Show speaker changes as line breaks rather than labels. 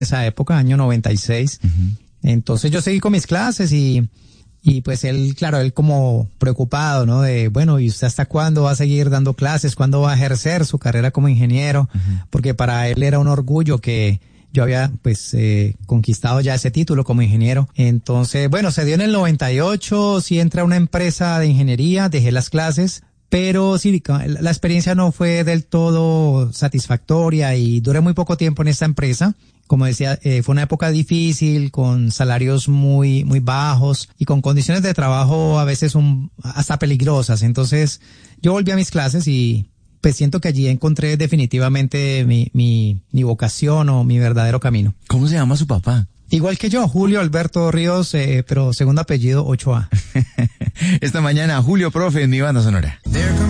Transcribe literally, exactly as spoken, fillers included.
esa época, año noventa y seis. Uh-huh. Entonces yo seguí con mis clases y, y pues él, claro, él como preocupado, ¿no? De, bueno, ¿y usted hasta cuándo va a seguir dando clases? ¿Cuándo va a ejercer su carrera como ingeniero? Uh-huh. Porque para él era un orgullo que yo había pues eh, conquistado ya ese título como ingeniero. Entonces, bueno, se dio en el noventa y ocho, sí entré a una empresa de ingeniería, dejé las clases, pero sí, la experiencia no fue del todo satisfactoria y duré muy poco tiempo en esta empresa. Como decía, eh, fue una época difícil, con salarios muy muy bajos y con condiciones de trabajo a veces un, hasta peligrosas. Entonces, yo volví a mis clases y pues siento que allí encontré definitivamente mi, mi, mi vocación o mi verdadero camino.
¿Cómo se llama su papá?
Igual que yo, Julio Alberto Ríos, eh, pero segundo apellido Ochoa.
Esta mañana, Julio Profe en Mi Banda Sonora.